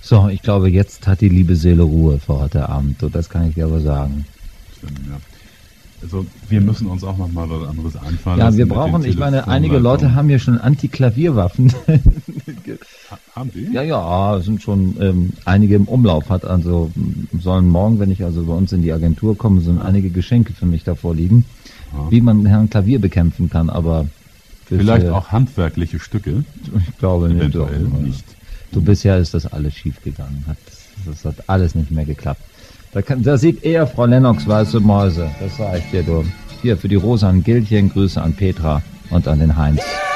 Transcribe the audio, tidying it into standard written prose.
So, ich glaube, jetzt hat die liebe Seele Ruhe für heute Abend. So, das kann ich dir aber sagen. Stimmt, ja. Also wir müssen uns auch noch mal was anderes einfallen Ja, lassen wir mit brauchen, den ich meine, einige Leute Telefonleitungen. haben hier schon Anti-Klavierwaffen. Haben die? Ja, es sind schon einige im Umlauf. Sollen morgen, wenn ich also bei uns in die Agentur komme, sollen einige Geschenke für mich davor liegen, wie man Herrn Klavier bekämpfen kann, aber Vielleicht auch handwerkliche Stücke, ich glaube nicht. eventuell nicht. Du, bisher ist das alles schief gegangen. Das hat alles nicht mehr geklappt. Da sieht eher Frau Lennox weiße Mäuse. Das sage ich dir, du. Hier für die Rosa an Gildchen, Grüße an Petra und an den Heinz.